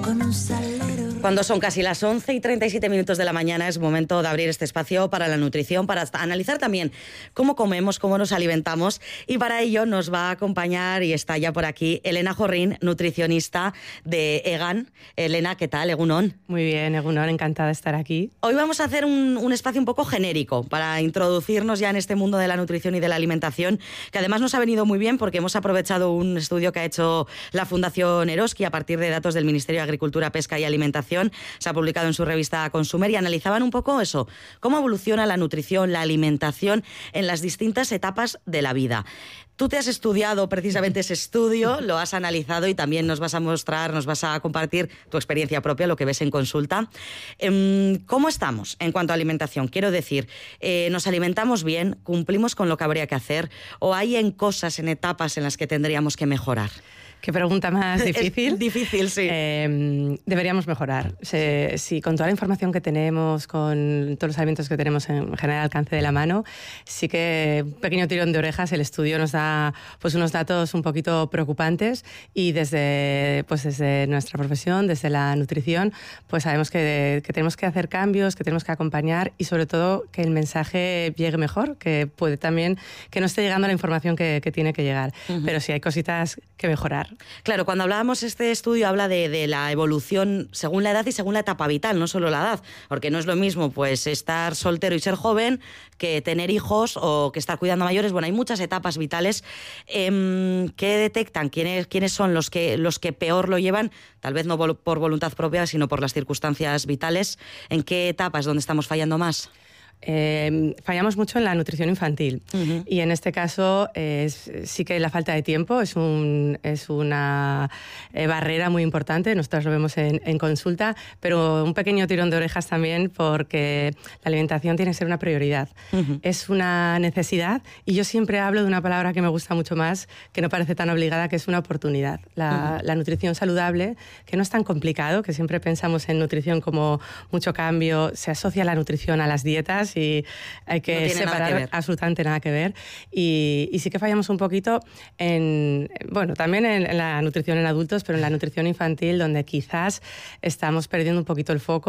Cuando son casi las 11:37 de la mañana es momento de abrir este espacio para la nutrición, para analizar también cómo comemos, cómo nos alimentamos, y para ello nos va a acompañar y está ya por aquí Elena Jorrín, nutricionista de EGAN. Elena, ¿qué tal? Egunon. Muy bien, Egunon, encantada de estar aquí. Hoy vamos a hacer un espacio un poco genérico para introducirnos ya en este mundo de la nutrición y de la alimentación, que además nos ha venido muy bien porque hemos aprovechado un estudio que ha hecho la Fundación Eroski a partir de datos del Ministerio de Agricultura, Pesca y Alimentación. Se ha publicado en su revista Consumer y analizaban un poco eso, cómo evoluciona la nutrición, la alimentación en las distintas etapas de la vida. Tú te has estudiado precisamente ese estudio, lo has analizado y también nos vas a mostrar, nos vas a compartir tu experiencia propia, lo que ves en consulta. ¿Cómo estamos en cuanto a alimentación? Quiero decir, ¿nos alimentamos bien? ¿Cumplimos con lo que habría que hacer? ¿O hay cosas, en etapas en las que tendríamos que mejorar? ¿Qué pregunta más difícil? Es difícil, sí. Deberíamos mejorar. Sí, con toda la información que tenemos, con todos los alimentos que tenemos en general al alcance de la mano, sí que un pequeño tirón de orejas. El estudio nos da pues unos datos un poquito preocupantes y desde nuestra profesión, desde la nutrición, pues sabemos que tenemos que hacer cambios, que tenemos que acompañar y sobre todo que el mensaje llegue mejor, que puede también que no esté llegando la información que tiene que llegar. Uh-huh. Pero sí hay cositas que mejorar. Claro, cuando hablábamos, este estudio habla de la evolución según la edad y según la etapa vital, no solo la edad, porque no es lo mismo pues estar soltero y ser joven que tener hijos o que estar cuidando a mayores. Bueno, hay muchas etapas vitales que detectan quiénes son los que peor lo llevan, tal vez no por voluntad propia, sino por las circunstancias vitales. ¿En qué etapa es donde estamos fallando más? Fallamos mucho en la nutrición infantil. Uh-huh. Y en este caso sí que la falta de tiempo es una barrera muy importante. Nosotros lo vemos en consulta, pero un pequeño tirón de orejas también porque la alimentación tiene que ser una prioridad. Uh-huh. Es una necesidad y yo siempre hablo de una palabra que me gusta mucho más, que no parece tan obligada, que es una oportunidad. La nutrición saludable, que no es tan complicado, que siempre pensamos en nutrición como mucho cambio, se asocia la nutrición a las dietas y hay que separar absolutamente nada que ver. Y sí que fallamos un poquito también en la nutrición en adultos, pero en la nutrición infantil, donde quizás estamos perdiendo un poquito el foco.